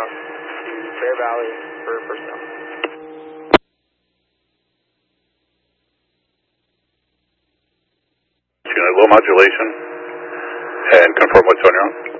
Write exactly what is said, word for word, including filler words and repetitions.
southbound to Bear Valley for personnel. Low modulation and confirm what's on your own.